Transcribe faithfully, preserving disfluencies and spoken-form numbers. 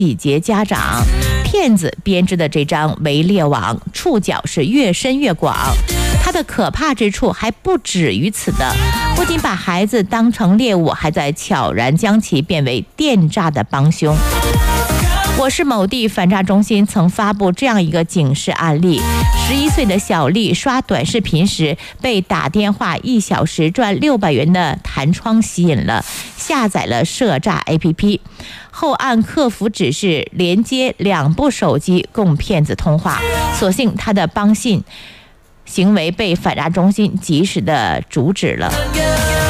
洗劫家长。骗子编织的这张围猎网触角是越深越广，它的可怕之处还不止于此的，不仅把孩子当成猎物，还在悄然将其变为电诈的帮凶。我市某地反诈中心曾发布这样一个警示案例：十一岁的小丽刷短视频时，被打电话一小时赚六百元的弹窗吸引了，下载了涉诈 A P P， 后按客服指示连接两部手机供骗子通话，所幸她的帮信行为被反诈中心及时的阻止了。